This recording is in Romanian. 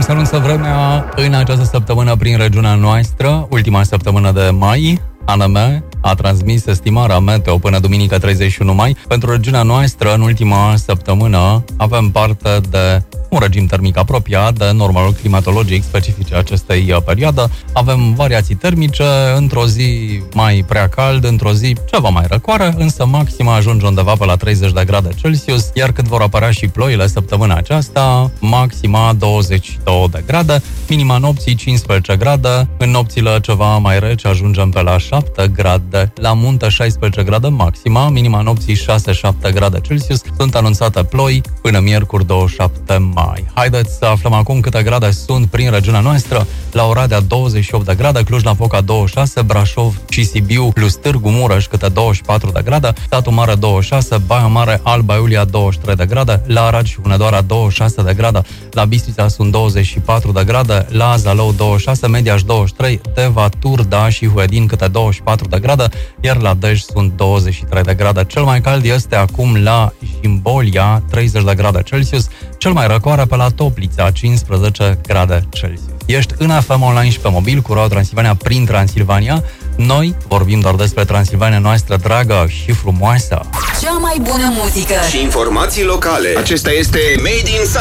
se anunță vremea în această săptămână prin regiunea noastră, ultima săptămână de mai. ANM a transmis estimarea meteo până duminică 31 mai. Pentru regiunea noastră, în ultima săptămână, avem parte de un regim termic apropiat de normalul climatologic specifice acestei perioade. Avem variații termice, într-o zi mai prea cald, într-o zi ceva mai răcoare, însă maxima ajunge undeva pe la 30 de grade Celsius, iar când vor apărea și ploile săptămâna aceasta, maxima 22 de grade, minima nopții 15 grade, în nopțile ceva mai reci ajungem pe la 7 grade, la munte 16 grade maxima, minima nopții 6-7 grade Celsius, sunt anunțate ploi până miercuri 27 mai. Haideți să aflăm acum câte grade sunt prin regiunea noastră. La Oradea 28 de grade, Cluj-Napoca 26, Brașov și Sibiu plus Târgu Mureș câte 24 de grade, Satu Mare 26, Baia Mare, Alba Iulia 23 de grade, la Arad și Hunedoara 26 de grade, la Bistrița sunt 24 de grade, la Zalău 26, Mediaș 23, Deva, Turda și Huedin câte 24 de grade, iar la Dej sunt 23 de grade. Cel mai cald este acum la Jimbolia 30 de grade Celsius, cel mai răcoare pe la Toplița 15 grade Celsius. Ești în FM online și pe mobil cu Radio Transilvania prin Transilvania. Noi vorbim doar despre Transilvania noastră dragă și frumoasă. Cea mai bună muzică și informații locale. Acesta este Made in